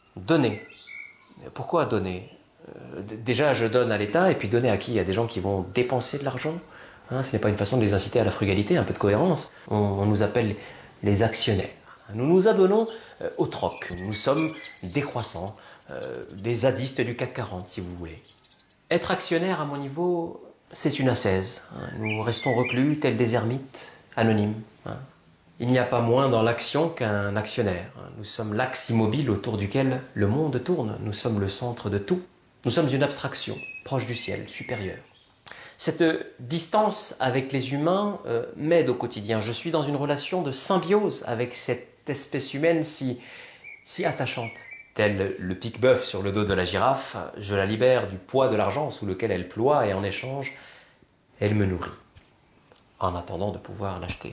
Donner. Pourquoi donner? Déjà, je donne à l'État, et puis donner à qui? Il y a des gens qui vont dépenser de l'argent. Hein, ce n'est pas une façon de les inciter à la frugalité, un peu de cohérence. On nous appelle les actionnaires. Nous nous adonnons au troc. Nous sommes décroissants, des zadistes du CAC 40, si vous voulez. Être actionnaire, à mon niveau, c'est une ascèse. Hein. Nous restons reclus, tels des ermites, anonymes. Hein. Il n'y a pas moins dans l'action qu'un actionnaire. Nous sommes l'axe immobile autour duquel le monde tourne. Nous sommes le centre de tout. Nous sommes une abstraction, proche du ciel, supérieure. Cette distance avec les humains m'aide au quotidien. Je suis dans une relation de symbiose avec cette espèce humaine si attachante. Tel le pique-bœuf sur le dos de la girafe, je la libère du poids de l'argent sous lequel elle ploie et en échange, elle me nourrit, en attendant de pouvoir l'acheter.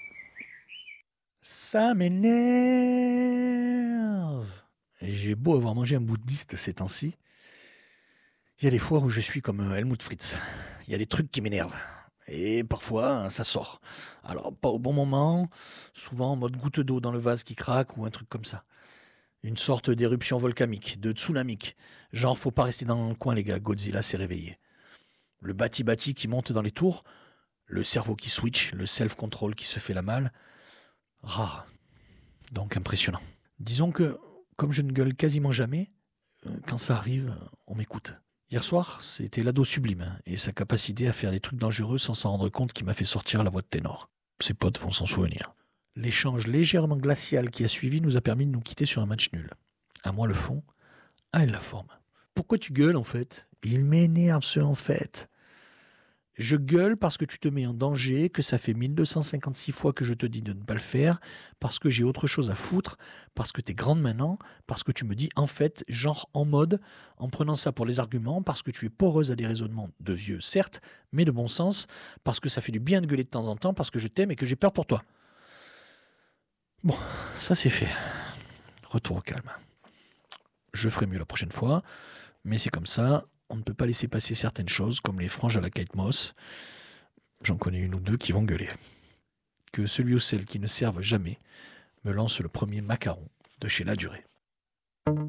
Ça m'énerve. J'ai beau avoir mangé un bouddhiste ces temps-ci, il y a des fois où je suis comme Helmut Fritz. Il y a des trucs qui m'énervent. Et parfois, ça sort. Alors, pas au bon moment, souvent en mode goutte d'eau dans le vase qui craque ou un truc comme ça. Une sorte d'éruption volcanique, de tsunamique. Genre, faut pas rester dans le coin, les gars, Godzilla s'est réveillé. Le bati-bati qui monte dans les tours, le cerveau qui switch, le self-control qui se fait la malle. Rare. Donc impressionnant. Disons que, comme je ne gueule quasiment jamais, quand ça arrive, on m'écoute. Hier soir, c'était l'ado sublime et sa capacité à faire des trucs dangereux sans s'en rendre compte qui m'a fait sortir la voix de ténor. Ses potes vont s'en souvenir. L'échange légèrement glacial qui a suivi nous a permis de nous quitter sur un match nul. À moi le fond, à elle la forme. Pourquoi tu gueules en fait? Il m'énerve ce en fait. Je gueule parce que tu te mets en danger, que ça fait 1256 fois que je te dis de ne pas le faire, parce que j'ai autre chose à foutre, parce que t'es grande maintenant, parce que tu me dis en fait, genre en mode, en prenant ça pour les arguments, parce que tu es poreuse à des raisonnements de vieux, certes, mais de bon sens, parce que ça fait du bien de gueuler de temps en temps, parce que je t'aime et que j'ai peur pour toi. Bon, ça c'est fait. Retour au calme. Je ferai mieux la prochaine fois, mais c'est comme ça. On ne peut pas laisser passer certaines choses, comme les franges à la Kate Moss. J'en connais une ou deux qui vont gueuler. Que celui ou celle qui ne servent jamais me lance le premier macaron de chez La Durée.